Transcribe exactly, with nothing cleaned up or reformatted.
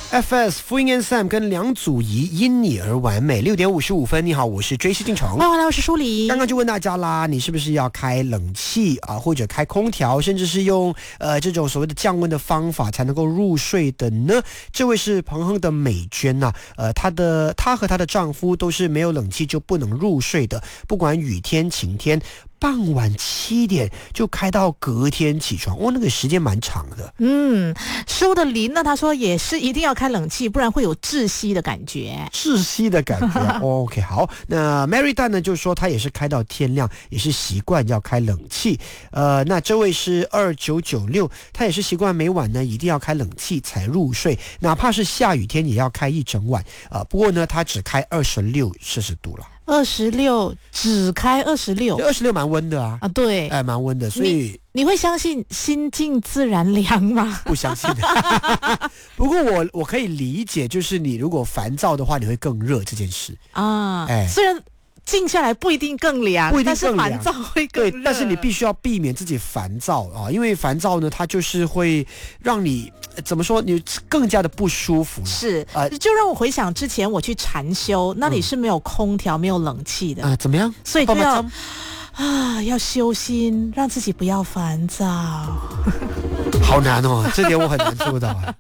F S 福音 and Sam 跟梁祖仪因你而完美。六点五十五分，你好，我是追西进城。 欢迎回来，我是舒黎。 刚刚就问大家啦，你是不是要开冷气啊，或者开空调，甚至是用呃这种所谓的降温的方法才能够入睡的呢？这位是彭亨的美娟呐、啊，呃，她的她和她的丈夫都是没有冷气就不能入睡的，不管雨天晴天。傍晚七点就开到隔天起床，哦，那个时间蛮长的。 嗯，收的林呢，他说也是一定要开冷气，不然会有窒息的感觉。 窒息的感觉。OK， 好，那 Mary 蛋呢就说她也是开到天亮，也是习惯要开冷气。呃，那这位是二九九六，他也是习惯每晚呢一定要开冷气才入睡，哪怕是下雨天也要开一整晚。呃，不过呢，他只开二十六摄氏度了。 二十六只开二十六， 二十六蛮温的啊。 啊，对， 哎，蛮温的，所以你你会相信心静自然凉吗？ 不相信。不过我我可以理解，就是你如果烦躁的话，你会更热这件事啊。 哎， 虽然静下来不一定更凉， 不一定更凉， 但是烦躁会更热。 对，但是你必须要避免自己烦躁啊，因为烦躁呢，它就是会让你怎么说，你更加的不舒服。 是，呃，就让我回想之前我去禅修，那里是没有空调、嗯、没有冷气的啊、呃，怎么样？ 所以就要啊，要修心，让自己不要烦躁。 好难哦，这点我很难做到啊。